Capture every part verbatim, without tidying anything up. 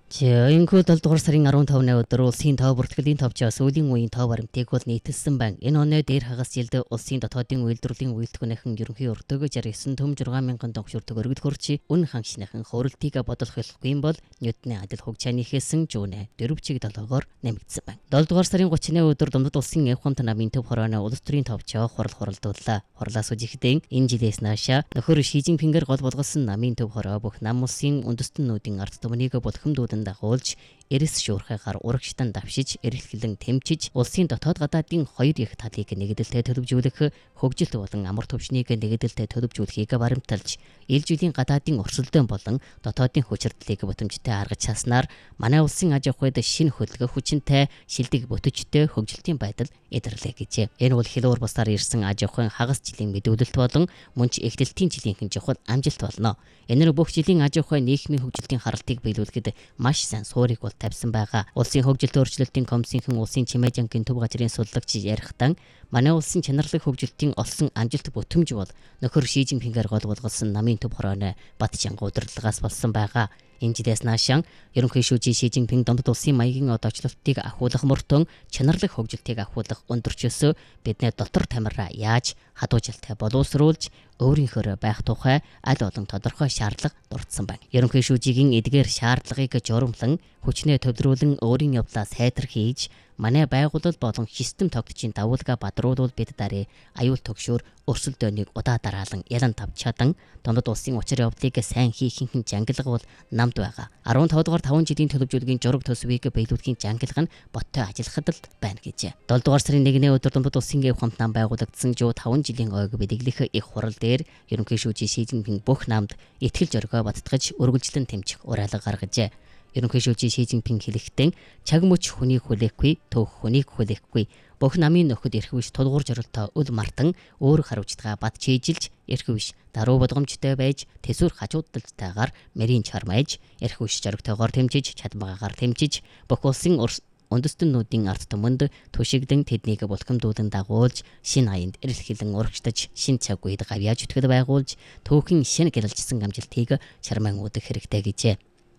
Энэхүү долдугаар сарын арван тавны өдөр улсын тоо бүртгэлийн товчоос сүүлийн үеийн тоо баримтыг бол нийтэлсэн байна. Энэ оны дээр хагас жилд улсын дотоодын үйлдвэрлэлийн үйлдвэрийн ерөнхий өртөөгөө шарь9 төм зургаан мянган төгрөг төгрөгд хүрч үн хангашныхан хөрөлтийг бодох хэлэхгүй юм бол Ньютоны адил хугацааны хийсэн жүүнэ дөрөв чиг долоогоор нэмэгдсэн байна. долдугаар сарын гуравны өдөр Дундад улсын эв хамт намын төв хорооны улс төрийн товчоо хурал хуралдууллаа. Хурлаас үжихдээ энэ жилээс наашаа нөхөр Ши Жинпингээр гол болгосон намын төв хороо бүх нам улсын үндэстэннүүдийн ард түмнийг булхимдууданд дагуулж эрс шуурхайгаар урагштан давшиж эрэлхлэн тэмчиж улсын дотоод гадаадын хоёр их талыг нэгдэлтэй төлөвжүүлэх хөгжилт болон амар төвчнийг нэгдэлтэй төлөвжүүлэхийг баримталж ил жилийн гадаадын өрсөлдөөн болон дотоодын хүчирдлийг бүтэмжтэй аргаж цааснаар манай улсын аж ахуйд шинэ хөдөлгөөн хүчинтэй шилдэг бүтэмжтэй хөгжилтийн байдал эдэрлээ гэжээ. Энэ бол хилүүр бусдаар ирсэн аж ахуйн хагас жилийн мэдүүлэлт болон мөн ч эхлэлтийн жилийнхэн чухал амжилт болно. Энэ нь бүх жилийн аж ахуй нийгмийн хөгжилтийн харалтыг биелүүлэхэд маш сайн суурийг бол тавьсан байгаа. Улсын хөгжилт өөрчлөлтийн комиссийнхэн улсын чимээ жангийн төв газрын судлагч ярихтан манай улсын чанарлаг хөгжилтийн олсон амжилт бүтэмж бол нөхөр Ши Жинпингээр гол болгосон намын төв хорооны бат чанга удирдлагаас болсон байгаа. Энэ жилээс наашаан ерөнхий шүүжийн Ши Жинпин Дундад улсын маягийн одоочлолтыг ахуулах мөртөн чанарлаг хөгжилтийг ахуулах өндөрчөөсөө бидний дотор тамираа яаж хадуужилттай боловсруулж өөрийнхөө байх тухай аль олон тодорхой шаардлага дурдсан байна. Ерөнхий шүүжийн эдгээр шаардлагыг журамлан хүчнээ төвлөрүүлэн өөрийн явдлаа сайтар хийж манай байгууллал болон систем тогтчийн давуулга бадруулвал бид дарыг аюул төгшөөр өрсөлдөөнийг удаа дараалан ялан тавч чадан Дундад улсын учир явдлыг сайн хийхин жангалга бол намд байгаа. арван тавд дугаар таван жилийн төлөвжүүлгийн жураг төсвийг биелүүлэхийн жангалга нь боттой ажиллахад л байна гэжээ. долдугаар дугаар сарын нэгний өдөр Дундад улсын эв хамт нам байгуулагдсан жоо таван жилийн ойг бидэглэх их хурал дээр ерөнхий шүүжийн Ши Жинпин бүх намд итгэл зоригоо баттгаж үргэлжлэн тэмцэх уриалга гаргажээ. Ерөнхий шүүжийн Ши Жинпин хэлэхдээ чаг мөч хүнийг хүлээхгүй, төөх хүнийг хүлээхгүй. Бүх намын нөхөд эрхвиш тулгуур жоролтоо өл мартан өөр харуулжтгаа бат чийжилж эрхвиш даруй бодгомжтой байж тэсвэр хажуудалтайгаар мэрийн чармайж эрхвиш зоригтойгоор тэмчиж чадмагаагаар тэмчиж бүх улсын үндэстэннүүдийн ард түмэнд түшигдэн тэднийг булхимдуулан дагуулж шинэ аянд эрэлхэлэн урагштаж шинэ цаг үед гавьяа зүтгэл байгуулж түүхийн шинэ гэрэлжсэн амжилтыг чармайн уудах хэрэгтэй гэжээ.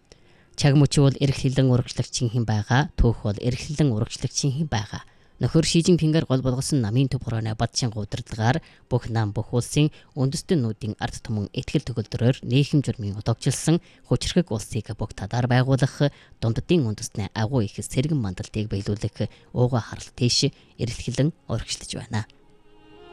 Чаг мөч бол эрэлхэлэн урагшлагчийн хэн байгаа, түүх бол эрэлхэлэн урагшлагчийн хэн байгаа. Нөхөр Ши Жинпингээр гол болгосон намын төв хорооны бат чанга удирдлагаар бүх нам бүх улсын үндэстэннүүдийн ард түмэн ихтгэл төгөлдрөөр нийхэм журмын одоогчлсон хүчрхэг улсыг бүх талаар байгуулах дунддын үндэстний агуу их сэргэн мандалтыг биелүүлэх ууга харалт тийш эрэлхэлэн урагшлаж байна.